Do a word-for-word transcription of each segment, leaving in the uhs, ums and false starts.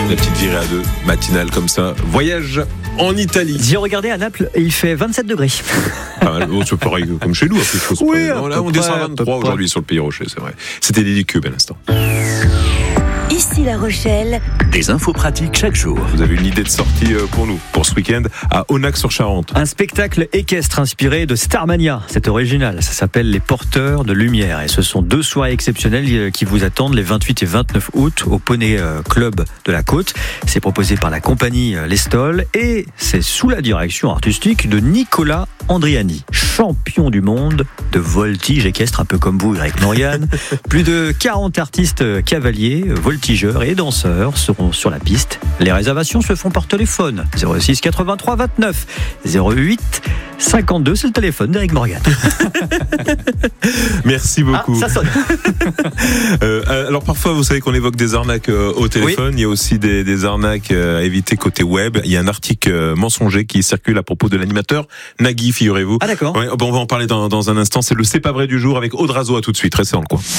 La petite virée à deux, matinale comme ça. Voyage en Italie. J'ai regardé à Naples et il fait vingt-sept degrés. Pas mal. Oh, c'est pareil comme chez nous. À quelque chose Oui, non, là, on descend à vingt-trois aujourd'hui sur le Pays Rocher, c'est vrai. C'était Lily Cube à l'instant. Ici La Rochelle. Des infos pratiques chaque jour. Vous avez une idée de sortie pour nous, pour ce week-end, à Aunac-sur-Charente. Un spectacle équestre inspiré de Starmania. C'est original. Ça s'appelle Les Porteurs de Lumière. Et ce sont deux soirées exceptionnelles qui vous attendent les vingt-huit et vingt-neuf août au Poney Club de la Côte. C'est proposé par la compagnie Lestol et c'est sous la direction artistique de Nicolas Andriani, champion du monde de voltige équestre, un peu comme vous, Eric Morgan. Plus de quarante artistes cavaliers, voltigeurs et danseurs seront sur la piste. Les réservations se font par téléphone. zéro six quatre-vingt-trois vingt-neuf zéro huit cinquante-deux, c'est le téléphone d'Eric Morgan. Merci beaucoup. Ah, ça sonne. euh, alors parfois, vous savez qu'on évoque des arnaques euh, au téléphone. Oui. Il y a aussi des, des arnaques euh, à éviter côté web. Il y a un article euh, mensonger qui circule à propos de l'animateur Nagui, figurez-vous. Ah d'accord. Ouais, bon, on va en parler dans, dans un instant. C'est le C'est pas vrai du jour avec Audrazo. À tout de suite. Restez dans le coin.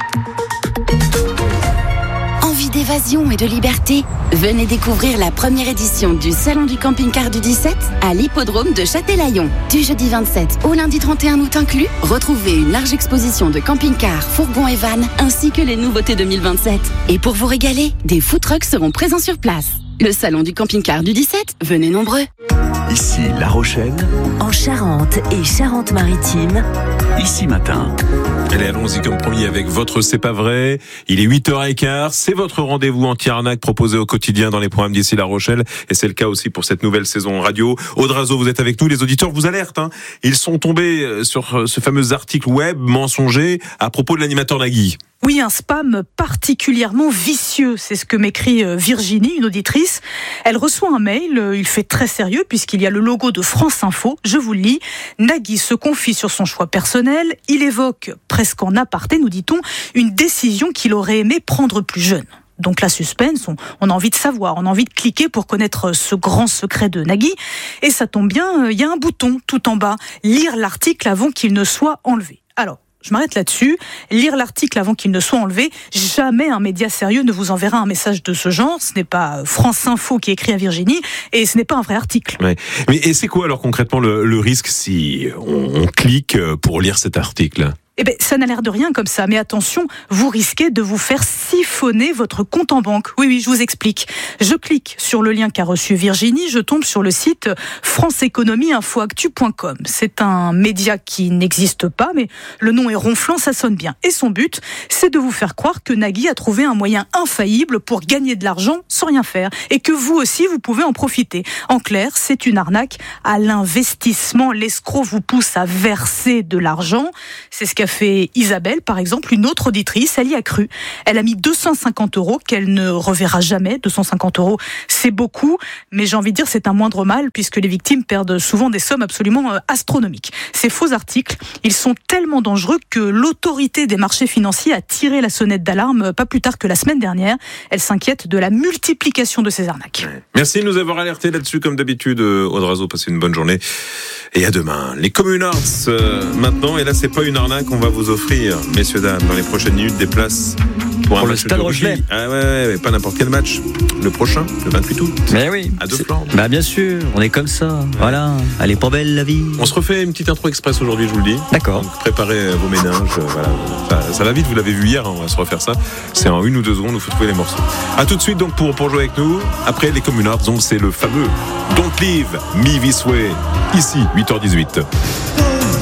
Envie d'évasion et de liberté? Venez découvrir la première édition du Salon du camping-car du dix-sept à l'hippodrome de Châtelaillon. Du jeudi vingt-sept au lundi trente et un août inclus, retrouvez une large exposition de camping-cars, fourgons et vannes, ainsi que les nouveautés deux mille vingt-sept. Et pour vous régaler, des food trucks seront présents sur place. Le Salon du camping-car du dix-sept, venez nombreux. Ici La Rochelle. En Charente et Charente-Maritime. Ici Matin. Allez, allons-y comme promis avec votre C'est pas vrai. Il est huit heures quinze. C'est votre rendez-vous anti-arnaque proposé au quotidien dans les programmes d'Ici La Rochelle. Et c'est le cas aussi pour cette nouvelle saison radio. Audrazo, vous êtes avec nous. Les auditeurs vous alertent. Hein. Ils sont tombés sur ce fameux article web mensonger à propos de l'animateur Nagui. Oui, un spam particulièrement vicieux, c'est ce que m'écrit Virginie, une auditrice. Elle reçoit un mail, il fait très sérieux puisqu'il y a le logo de France Info. Je vous le lis. Nagui se confie sur son choix personnel. Il évoque, presque en aparté, nous dit-on, une décision qu'il aurait aimé prendre plus jeune. Donc la suspense, on, on a envie de savoir, on a envie de cliquer pour connaître ce grand secret de Nagui. Et ça tombe bien, il y a un bouton tout en bas, lire l'article avant qu'il ne soit enlevé. Alors, je m'arrête là-dessus. Lire l'article avant qu'il ne soit enlevé. Jamais un média sérieux ne vous enverra un message de ce genre. Ce n'est pas France Info qui écrit à Virginie et ce n'est pas un vrai article. Ouais. Mais et c'est quoi alors concrètement le, le risque si on, on clique pour lire cet article ? Eh ben, ça n'a l'air de rien comme ça, mais attention, vous risquez de vous faire siphonner votre compte en banque. Oui, oui, je vous explique. Je clique sur le lien qu'a reçu Virginie, je tombe sur le site france économie info actu point com. C'est un média qui n'existe pas, mais le nom est ronflant, ça sonne bien. Et son but, c'est de vous faire croire que Nagui a trouvé un moyen infaillible pour gagner de l'argent sans rien faire, et que vous aussi, vous pouvez en profiter. En clair, c'est une arnaque à l'investissement. L'escroc vous pousse à verser de l'argent. C'est ce qu'a fait Isabelle, par exemple, une autre auditrice, elle y a cru. Elle a mis deux cent cinquante euros qu'elle ne reverra jamais. deux cent cinquante euros, c'est beaucoup, mais j'ai envie de dire c'est un moindre mal puisque les victimes perdent souvent des sommes absolument astronomiques. Ces faux articles, ils sont tellement dangereux que l'autorité des marchés financiers a tiré la sonnette d'alarme pas plus tard que la semaine dernière. Elle s'inquiète de la multiplication de ces arnaques. Merci de nous avoir alertés là-dessus comme d'habitude. Audrazo, passez une bonne journée et à demain. Les Communards euh, maintenant, et là c'est pas une arnaque, on va vous offrir, messieurs dames, dans les prochaines minutes, des places pour, pour un le match Stade de rugby. Rochelais. Ah ouais, ouais, ouais, pas n'importe quel match. Le prochain, le vingt-huit août. Mais oui. À deux plans. Bah bien sûr, on est comme ça. Ouais. Voilà. Elle est pas belle la vie. On se refait une petite intro express aujourd'hui, je vous le dis. D'accord. Donc préparez vos méninges. Voilà. Ça, ça va vite, vous l'avez vu hier, hein, on va se refaire ça. C'est en une ou deux secondes, il faut trouver les morceaux. À tout de suite donc pour, pour jouer avec nous. Après les Communards, donc c'est le fameux Don't Leave Me This Way. Ici, huit heures dix-huit.